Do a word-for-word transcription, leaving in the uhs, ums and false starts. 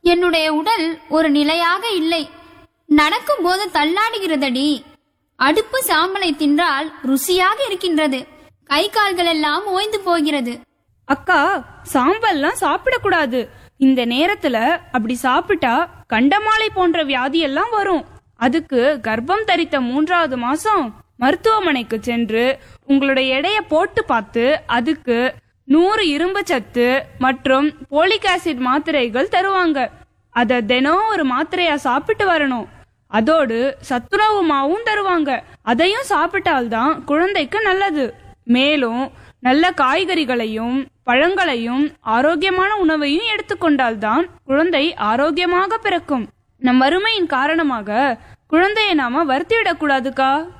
என்னுடைய உடல் ஒரு நிலையாக இல்லை. நடக்கும் போது தள்ளாடுகிறதடி. அடுப்பு சாம்பலை தின்றால் ருசியாக இருக்கின்றது. கை கால்கள் எல்லாம் ஓய்ந்து போகிறது. அக்கா, சாம்பல்லாம் சாப்பிடக்கூடாது. இந்த நேரத்துல அப்படி சாப்பிட்டா கண்டமாலை போன்ற வியாதி எல்லாம் வரும். அதுக்கு கர்ப்பம் தரித்த மூன்றாவது மாசம் மருத்துவமனைக்கு சென்று உங்களுடைய எடைய போட்டு பார்த்து அதுக்கு நூறு இரும்பு சத்து மற்றும் போலிக் ஆசிட் மாத்திரைகள் தருவாங்க. அத தினம் ஒரு மாத்திரையா சாப்பிட்டு வரணும். அதோடு சத்துணவு மாவும் தருவாங்க. அதையும் சாப்பிட்டால்தான் குழந்தைக்கு நல்லது. மேலும் நல்ல காய்கறிகளையும் பழங்களையும் ஆரோக்கியமான உணவையும் எடுத்துக்கொண்டால்தான் குழந்தை ஆரோக்கியமாக பிறக்கும். நம் வறுமையின் காரணமாக குழந்தையை நாம வருத்திவிடக் கூடாதுக்கா.